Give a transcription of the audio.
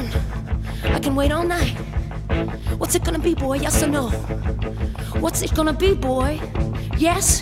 question. I can wait all night. What's it gonna be, boy? Yes or no? What's it gonna be, boy? Yes